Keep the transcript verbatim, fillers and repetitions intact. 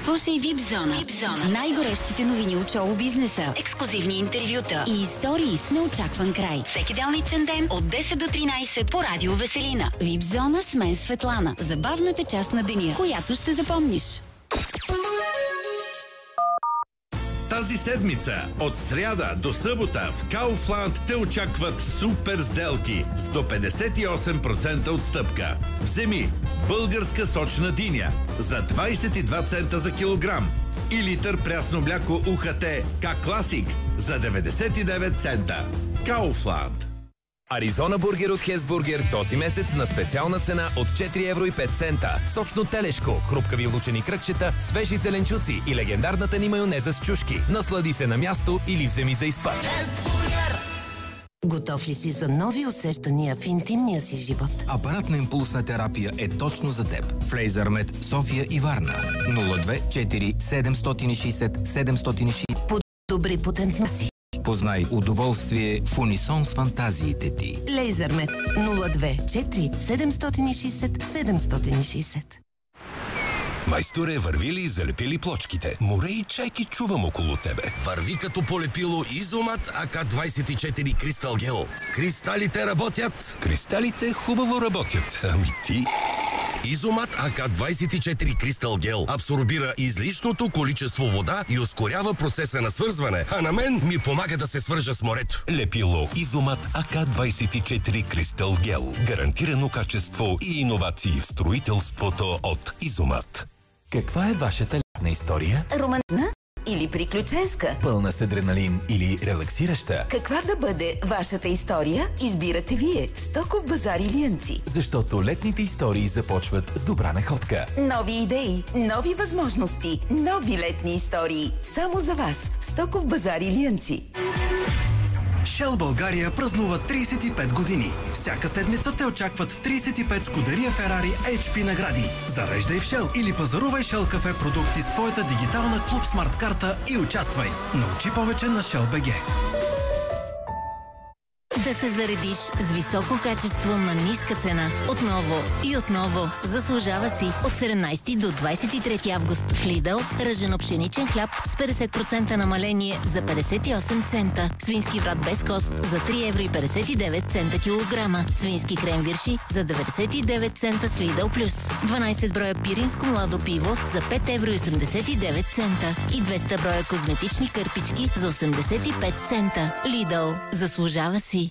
Слушай Випзона. Випзона. Най-горещите новини от шоу бизнеса, ексклузивни интервюта и истории с неочакван край. Всеки делничен ден от десет до тринайсет по Радио Веселина. Випзона с мен Светлана. Забавната част на деня, която ще запомниш. Тази седмица, от сряда до събота в Kaufland те очакват супер сделки с до петдесет и осем процента отстъпка. Вземи българска сочна диня за двайсет и два цента за килограм и литър прясно мляко УХТ К-Класик за деветдесет и девет цента. Kaufland. Аризона бургер от Хесбургер този месец на специална цена от четири евро и пет цента. Сочно телешко, хрупкави влучени кръгчета, свежи зеленчуци и легендарната ни майонеза с чушки. Наслади се на място или вземи за изпад. Хесбургер! Готов ли си за нови усещания в интимния си живот? Апаратна импулсна терапия е точно за теб. В Лейзърмед, София и Варна. нула две четири седем шест шест седем шест шест. Подобри потентна си. Познай удоволствие в унисон с фантазиите ти. Лейзърмед нула две четири седем шест седем шест. Майсторе, върви ли и залепи ли плочките? Море и чайки чувам около тебе. Върви като полепило Изомат А К двайсет и четири Кристал Гел. Кристалите работят. Кристалите хубаво работят. Ами ти... Изомат А К двайсет и четири Кристал Гел абсорбира излишното количество вода и ускорява процеса на свързване, а на мен ми помага да се свържа с морето. Лепило Изомат А К двайсет и четири Кристал Гел. Гарантирано качество и иновации в строителството от Изомат. Каква е вашата лятна история? Романтична или приключенска? Пълна с адреналин или релаксираща? Каква да бъде вашата история, избирате вие. Стоков базар Илиянци. Защото летните истории започват с добра находка. Нови идеи, нови възможности, нови летни истории. Само за вас. Стоков базар Илиянци. Shell България празнува трийсет и пет години. Всяка седмица те очакват трийсет и пет Скудерия Ферари Ейч Пи награди. Зареждай в Shell или пазарувай Shell кафе продукти с твоята дигитална Клуб Смарт карта и участвай. Научи повече на Shell точка би джи. Да се заредиш с високо качество на ниска цена. Отново и отново. Заслужава си. От седемнайсети до двайсет и трети август в Lidl ръжено-пшеничен хляб с петдесет процента намаление за петдесет и осем цента. Свински врат без кост за три евро и петдесет и девет цента килограма. Свински крем-вирши за деветдесет и девет цента с Lidl Plus. дванайсет броя пиринско младо пиво за пет евро и осемдесет и девет цента. И двеста броя козметични кърпички за осемдесет и пет цента. Lidl. Заслужава си.